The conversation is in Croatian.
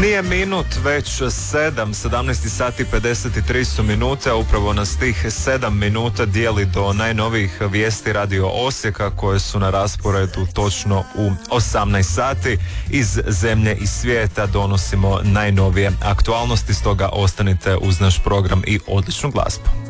Nije minut, već 17 sati 53 su minute, a upravo nas tih 7 minuta dijeli do najnovijih vijesti Radio Osijeka koje su na rasporedu točno u 18 sati. Iz zemlje i svijeta donosimo najnovije aktualnosti, stoga ostanite uz naš program i odličnu glazbu.